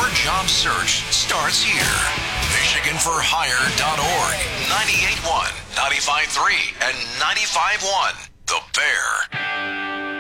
Your job search starts here. MichiganForHire.org. 98.1, 95.3, and 95.1. The Bear.